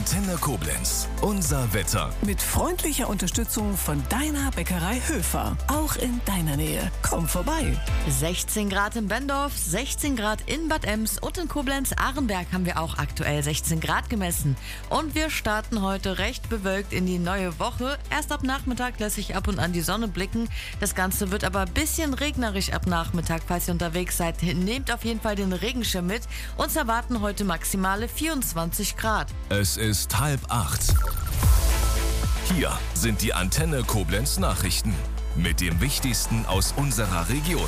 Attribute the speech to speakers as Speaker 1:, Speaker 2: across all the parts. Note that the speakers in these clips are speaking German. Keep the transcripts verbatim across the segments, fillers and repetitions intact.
Speaker 1: Antenne Koblenz. Unser Wetter.
Speaker 2: Mit freundlicher Unterstützung von deiner Bäckerei Höfer. Auch in deiner Nähe. Komm vorbei.
Speaker 3: sechzehn Grad in Bendorf, sechzehn Grad in Bad Ems und in Koblenz-Ahrenberg haben wir auch aktuell sechzehn Grad gemessen. Und wir starten heute recht bewölkt in die neue Woche. Erst ab Nachmittag lässt sich ab und an die Sonne blicken. Das Ganze wird aber ein bisschen regnerisch ab Nachmittag. Falls ihr unterwegs seid, nehmt auf jeden Fall den Regenschirm mit. Uns erwarten heute maximale vierundzwanzig Grad.
Speaker 1: Es ist halb acht. Hier sind die Antenne Koblenz Nachrichten mit dem Wichtigsten aus unserer Region.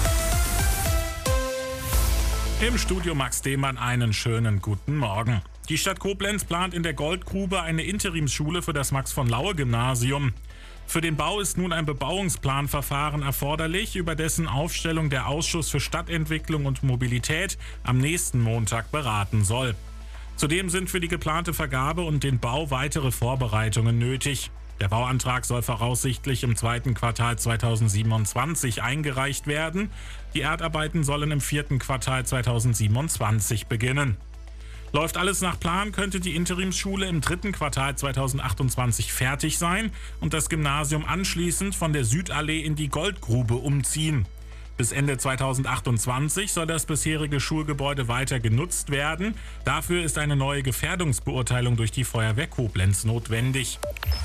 Speaker 4: Im Studio Max Demann einen schönen guten Morgen. Die Stadt Koblenz plant in der Goldgrube eine Interimsschule für das Max-von-Laue-Gymnasium. Für den Bau ist nun ein Bebauungsplanverfahren erforderlich, über dessen Aufstellung der Ausschuss für Stadtentwicklung und Mobilität am nächsten Montag beraten soll. Zudem sind für die geplante Vergabe und den Bau weitere Vorbereitungen nötig. Der Bauantrag soll voraussichtlich im zweiten Quartal zweitausendsiebenundzwanzig eingereicht werden. Die Erdarbeiten sollen im vierten Quartal zweitausendsiebenundzwanzig beginnen. Läuft alles nach Plan, könnte die Interimsschule im dritten Quartal zweitausendzachtundzwanzig fertig sein und das Gymnasium anschließend von der Südallee in die Goldgrube umziehen. Bis Ende zweitausendachtundzwanzig soll das bisherige Schulgebäude weiter genutzt werden. Dafür ist eine neue Gefährdungsbeurteilung durch die Feuerwehr Koblenz notwendig.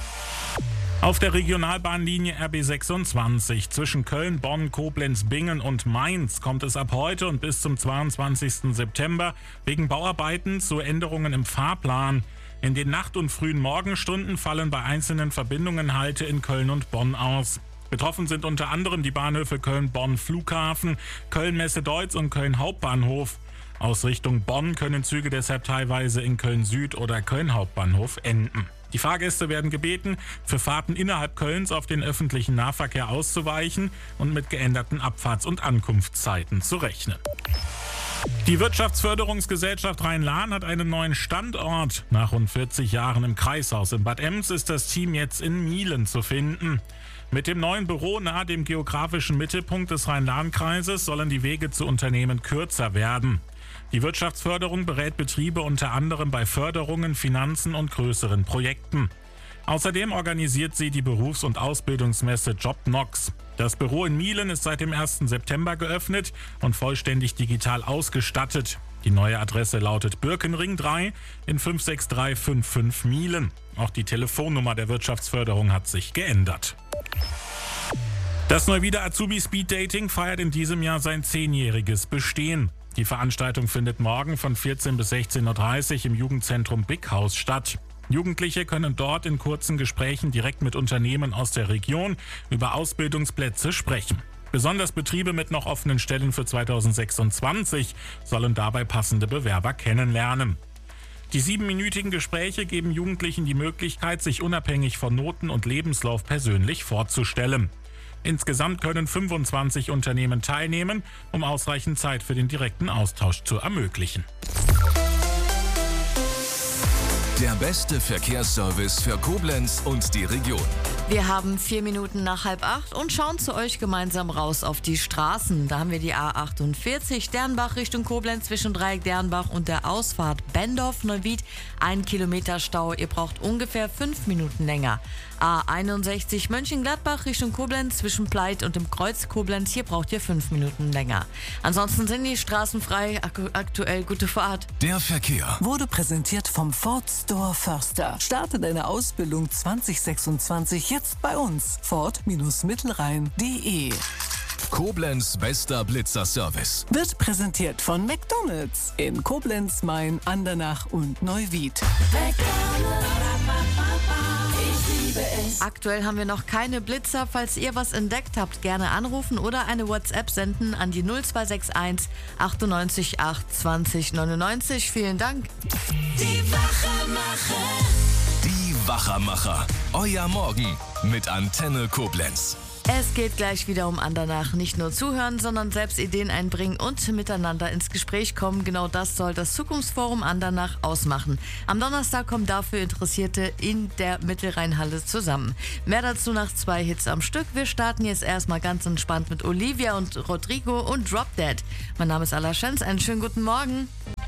Speaker 4: Auf der Regionalbahnlinie R B sechsundzwanzig zwischen Köln, Bonn, Koblenz, Bingen und Mainz kommt es ab heute und bis zum zweiundzwanzigsten September wegen Bauarbeiten zu Änderungen im Fahrplan. In den Nacht- und frühen Morgenstunden fallen bei einzelnen Verbindungen Halte in Köln und Bonn aus. Betroffen sind unter anderem die Bahnhöfe Köln-Bonn Flughafen, Köln-Messe-Deutz und Köln Hauptbahnhof. Aus Richtung Bonn können Züge deshalb teilweise in Köln Süd oder Köln Hauptbahnhof enden. Die Fahrgäste werden gebeten, für Fahrten innerhalb Kölns auf den öffentlichen Nahverkehr auszuweichen und mit geänderten Abfahrts- und Ankunftszeiten zu rechnen. Die Wirtschaftsförderungsgesellschaft Rhein-Lahn hat einen neuen Standort. Nach rund vierzig Jahren im Kreishaus in Bad Ems ist das Team jetzt in Mielen zu finden. Mit dem neuen Büro nahe dem geografischen Mittelpunkt des Rhein-Lahn-Kreises sollen die Wege zu Unternehmen kürzer werden. Die Wirtschaftsförderung berät Betriebe unter anderem bei Förderungen, Finanzen und größeren Projekten. Außerdem organisiert sie die Berufs- und Ausbildungsmesse JobNox. Das Büro in Mielen ist seit dem ersten September geöffnet und vollständig digital ausgestattet. Die neue Adresse lautet Birkenring drei in fünf sechs drei fünf fünf Mielen. Auch die Telefonnummer der Wirtschaftsförderung hat sich geändert. Das Neuwieder Azubi Speed Dating feiert in diesem Jahr sein zehnjähriges Bestehen. Die Veranstaltung findet morgen von vierzehn bis sechzehn Uhr dreißig im Jugendzentrum Big Haus statt. Jugendliche können dort in kurzen Gesprächen direkt mit Unternehmen aus der Region über Ausbildungsplätze sprechen. Besonders Betriebe mit noch offenen Stellen für zweitausendsechsundzwanzig sollen dabei passende Bewerber kennenlernen. Die siebenminütigen Gespräche geben Jugendlichen die Möglichkeit, sich unabhängig von Noten und Lebenslauf persönlich vorzustellen. Insgesamt können fünfundzwanzig Unternehmen teilnehmen, um ausreichend Zeit für den direkten Austausch zu ermöglichen.
Speaker 1: Der beste Verkehrsservice für Koblenz und die Region.
Speaker 3: Wir haben vier Minuten nach halb acht und schauen zu euch gemeinsam raus auf die Straßen. Da haben wir die A achtundvierzig Dernbach Richtung Koblenz zwischen Dreieck Dernbach und der Ausfahrt Bendorf-Neuwied. Ein Kilometer Stau, ihr braucht ungefähr fünf Minuten länger. A einundsechzig Mönchengladbach Richtung Koblenz zwischen Pleit und dem Kreuz Koblenz. Hier braucht ihr fünf Minuten länger. Ansonsten sind die Straßen frei. Ak- aktuell gute Fahrt.
Speaker 1: Der Verkehr
Speaker 2: Wurde präsentiert vom Ford Store Förster. Starte deine Ausbildung zwanzig sechsundzwanzig jetzt bei uns. Ford-Mittelrhein punkt de.
Speaker 1: Koblenz bester Blitzerservice.
Speaker 2: Wird präsentiert von McDonald's in Koblenz, Main, Andernach und Neuwied.
Speaker 3: Aktuell haben wir noch keine Blitzer. Falls ihr was entdeckt habt, gerne anrufen oder eine WhatsApp senden an die null zwei sechs eins achtundneunzig acht zwanzig neunundneunzig. Vielen Dank.
Speaker 5: Die Wachermacher.
Speaker 1: Die Wachermacher. Euer Morgen mit Antenne Koblenz.
Speaker 3: Es geht gleich wieder um Andernach. Nicht nur zuhören, sondern selbst Ideen einbringen und miteinander ins Gespräch kommen. Genau das soll das Zukunftsforum Andernach ausmachen. Am Donnerstag kommen dafür Interessierte in der Mittelrheinhalle zusammen. Mehr dazu nach zwei Hits am Stück. Wir starten jetzt erstmal ganz entspannt mit Olivia und Rodrigo und Drop Dead. Mein Name ist Ala Schenz. Einen schönen guten Morgen.